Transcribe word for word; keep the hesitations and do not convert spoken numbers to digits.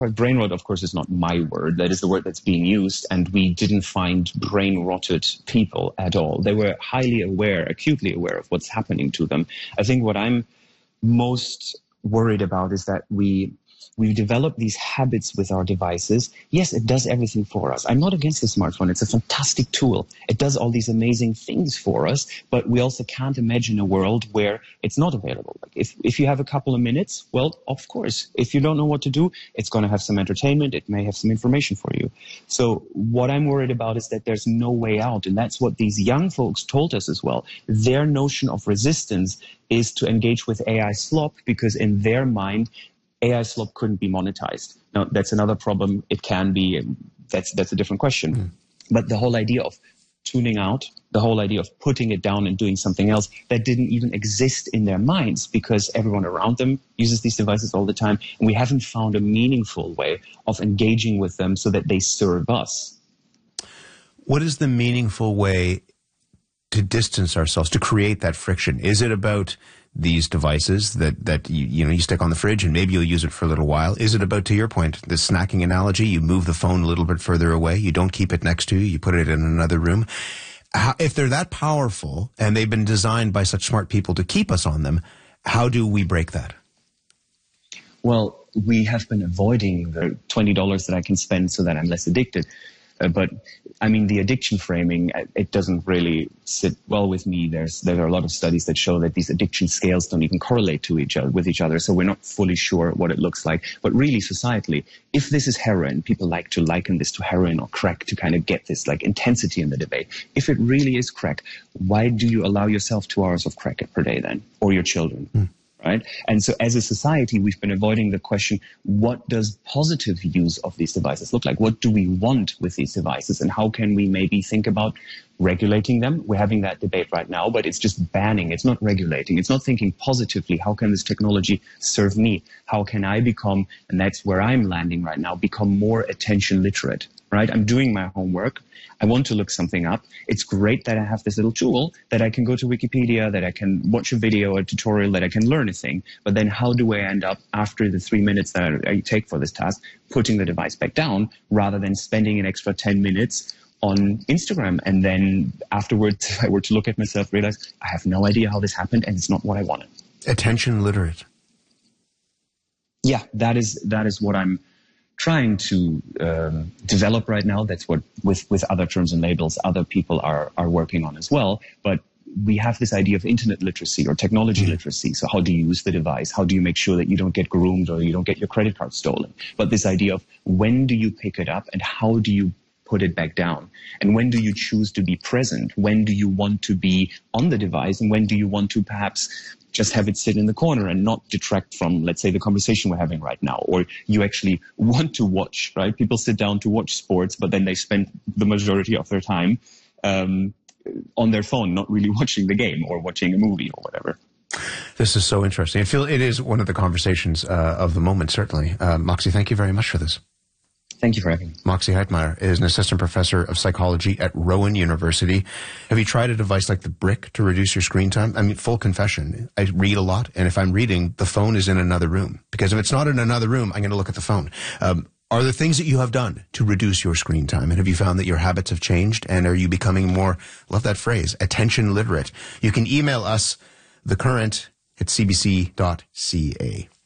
Brain rot, of course, is not my word. That is the word that's being used, and we didn't find brain-rotted people at all. They were highly aware, acutely aware of what's happening to them. I think what I'm most worried about is that we we develop these habits with our devices. Yes, it does everything for us. I'm not against the smartphone. It's a fantastic tool. It does all these amazing things for us, but we also can't imagine a world where it's not available. Like if, if you have a couple of minutes, well, of course, if you don't know what to do, it's going to have some entertainment. It may have some information for you. So what I'm worried about is that there's no way out. And that's what these young folks told us as well. Their notion of resistance is to engage with A I slop, because in their mind, A I slop couldn't be monetized. Now, that's another problem. It can be. That's that's a different question. Mm. But the whole idea of tuning out, the whole idea of putting it down and doing something else, that didn't even exist in their minds, because everyone around them uses these devices all the time, and we haven't found a meaningful way of engaging with them so that they serve us. What is the meaningful way to distance ourselves, to create that friction? Is it about these devices that, that you, you know, you stick on the fridge and maybe you'll use it for a little while? Is it about, to your point, the snacking analogy, you move the phone a little bit further away, you don't keep it next to you, you put it in another room? How, if they're that powerful and they've been designed by such smart people to keep us on them, how do we break that? Well, we have been avoiding the twenty dollars that I can spend so that I'm less addicted. Uh, but I mean, the addiction framing, it doesn't really sit well with me. There's there are a lot of studies that show that these addiction scales don't even correlate to each other with each other. So we're not fully sure what it looks like. But really, societally, if this is heroin, people like to liken this to heroin or crack to kind of get this like intensity in the debate. If it really is crack, why do you allow yourself two hours of crack per day then, or your children? Mm. Right? And so as a society, we've been avoiding the question, what does positive use of these devices look like? What do we want with these devices? And how can we maybe think about regulating them? We're having that debate right now, but it's just banning. It's not regulating. It's not thinking positively. How can this technology serve me? How can I become, and that's where I'm landing right now, become more attention literate? Right? I'm doing my homework. I want to look something up. It's great that I have this little tool that I can go to Wikipedia, that I can watch a video, a tutorial, that I can learn a thing. But then how do I end up, after the three minutes that I take for this task, putting the device back down rather than spending an extra ten minutes on Instagram? And then afterwards, if I were to look at myself, realize I have no idea how this happened and it's not what I wanted. Attention literate. Yeah, that is that is what I'm trying to um, develop right now. That's what, with, with other terms and labels, other people are, are working on as well. But we have this idea of internet literacy or technology literacy. So how do you use the device? How do you make sure that you don't get groomed or you don't get your credit card stolen? But this idea of when do you pick it up and how do you put it back down? And when do you choose to be present? When do you want to be on the device? And when do you want to perhaps just have it sit in the corner and not detract from, let's say, the conversation we're having right now? Or you actually want to watch, right? People sit down to watch sports, but then they spend the majority of their time um, on their phone, not really watching the game or watching a movie or whatever. This is so interesting. I feel it is one of the conversations uh, of the moment, certainly. Uh, Moxie, thank you very much for this. Thank you for having me. Moxie Heitmeyer is an assistant professor of psychology at Rowan University. Have you tried a device like the Brick to reduce your screen time? I mean, full confession, I read a lot, and if I'm reading, the phone is in another room. Because if it's not in another room, I'm going to look at the phone. Um, are there things that you have done to reduce your screen time? And have you found that your habits have changed? And are you becoming more, love that phrase, attention literate? You can email us, thecurrent at c b c dot c a.